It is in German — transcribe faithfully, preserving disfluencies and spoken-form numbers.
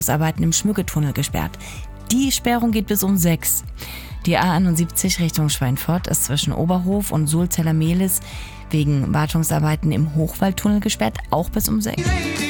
Arbeiten im Schmücketunnel gesperrt. Die Sperrung geht bis um sechs. Die A einundsiebzig Richtung Schweinfurt ist zwischen Oberhof und Sulzeller Mehlis wegen Wartungsarbeiten im Hochwaldtunnel gesperrt, auch bis um sechs.